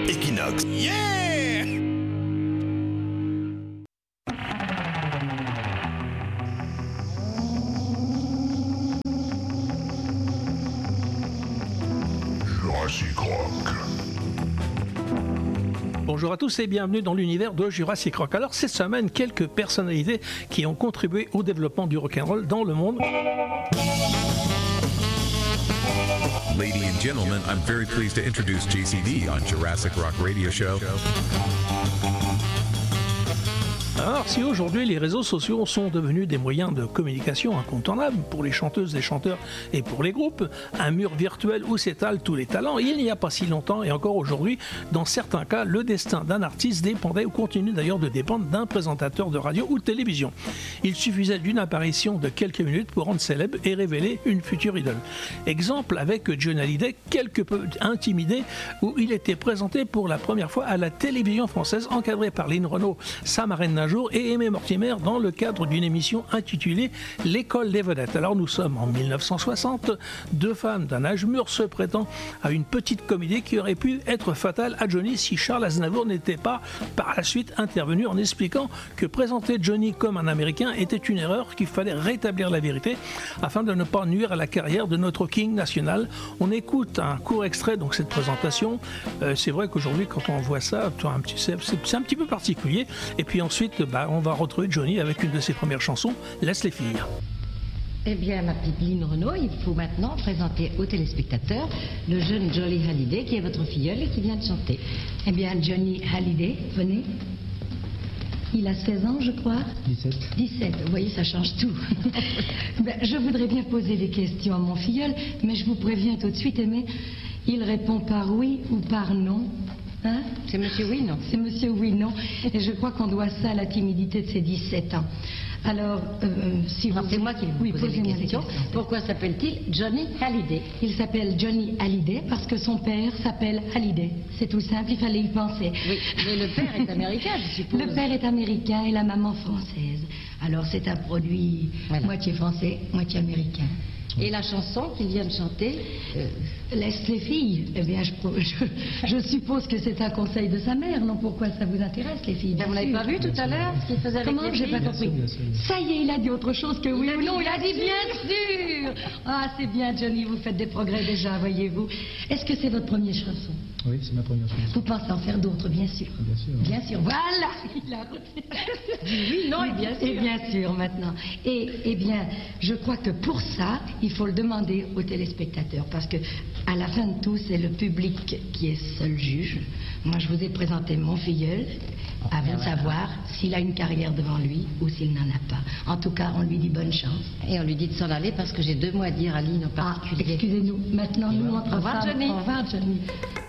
Equinox. Yeah! Jurassic Rock. Bonjour à tous et bienvenue dans l'univers de Jurassic Rock. Alors cette semaine, quelques personnalités qui ont contribué au développement du rock'n'roll dans le monde. Ladies and gentlemen, I'm very pleased to introduce JCD on Jurassic Rock Radio Show. Alors si aujourd'hui les réseaux sociaux sont devenus des moyens de communication incontournables pour les chanteuses, les chanteurs et pour les groupes, un mur virtuel où s'étalent tous les talents, il n'y a pas si longtemps et encore aujourd'hui, dans certains cas, le destin d'un artiste dépendait ou continue d'ailleurs de dépendre d'un présentateur de radio ou de télévision. Il suffisait d'une apparition de quelques minutes pour rendre célèbre et révéler une future idole. Exemple avec Johnny Hallyday, quelque peu intimidé, où il était présenté pour la première fois à la télévision française, encadré par Lynn Renaud, sa marraine d'un jour et Aimé Mortimer dans le cadre d'une émission intitulée L'école des vedettes. Alors nous sommes en 1960, deux femmes d'un âge mûr se prêtant à une petite comédie qui aurait pu être fatale à Johnny si Charles Aznavour n'était pas par la suite intervenu en expliquant que présenter Johnny comme un Américain était une erreur, qu'il fallait rétablir la vérité afin de ne pas nuire à la carrière de notre King national. On écoute un court extrait donc cette présentation. C'est vrai qu'aujourd'hui quand on voit ça, c'est un petit peu particulier. Et puis ensuite on va retrouver Johnny avec une de ses premières chansons, Laisse les filles. Eh bien, ma petite Lynn Renaud, il faut maintenant présenter aux téléspectateurs le jeune Johnny Hallyday qui est votre filleul et qui vient de chanter. Eh bien, Johnny Hallyday, venez. Il a 16 ans, je crois. 17, vous voyez, ça change tout. Je voudrais bien poser des questions à mon filleul, mais je vous préviens tout de suite, Aimé, il répond par oui ou par non. Hein? C'est monsieur oui, non? C'est monsieur oui, non. Et je crois qu'on doit ça à la timidité de ses 17 ans. Alors, si vous... C'est moi qui vous pose les questions. Pourquoi s'appelle-t-il Johnny Hallyday? Il s'appelle Johnny Hallyday parce que son père s'appelle Hallyday. C'est tout simple, il fallait y penser. Oui, mais le père est américain, je suppose. Le père est américain et la maman française. Alors c'est un produit moitié français, moitié américain. Et la chanson qu'il vient de chanter Laisse les filles. Eh bien, je suppose que c'est un conseil de sa mère, non? Pourquoi ça vous intéresse, les filles? Vous l'avez pas vu tout à l'heure, ce qu'il faisait avec Comment? les filles? J'ai pas compris. Ça y est, il a dit autre chose que oui ou non. Il a dit bien sûr. Ah, c'est bien, Johnny, vous faites des progrès déjà, voyez-vous. Est-ce que c'est votre première chanson? Oui, c'est ma première chanson. Vous pensez en faire d'autres, bien sûr. Bien sûr. Bien sûr. Voilà. Il a oui, non, et bien sûr. Et bien sûr, maintenant. Eh bien, je crois que pour ça, il faut le demander aux téléspectateurs, parce que à la fin de tout, c'est le public qui est seul juge. Moi, je vous ai présenté mon filleul, à vous de savoir s'il a une carrière devant lui ou s'il n'en a pas. En tout cas, on lui dit bonne chance. Et on lui dit de s'en aller parce que j'ai 2 mots à dire à Lynn en particulier. Excusez-nous. Maintenant, nous, on Au revoir, Johnny. Au revoir, Johnny.